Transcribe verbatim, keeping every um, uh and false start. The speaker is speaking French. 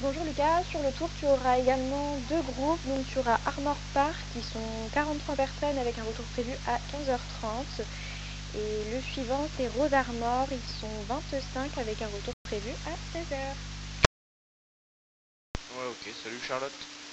Bonjour Lucas, sur le tour tu auras également deux groupes, donc tu auras Armor Park qui sont quarante-trois personnes avec un retour prévu à quinze heures trente et le suivant c'est Rose Armor, ils sont vingt-cinq avec un retour prévu à seize heures. Ouais, ok, salut Charlotte.